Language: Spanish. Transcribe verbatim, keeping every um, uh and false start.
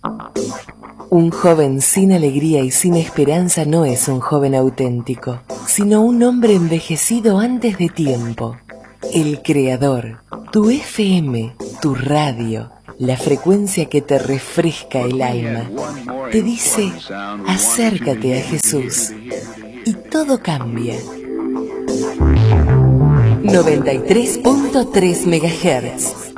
Un joven sin alegría y sin esperanza no es un joven auténtico, sino un hombre envejecido antes de tiempo. El Creador, tu F M, tu radio, la frecuencia que te refresca el alma, te dice, acércate a Jesús y todo cambia. noventa y tres punto tres megahertz.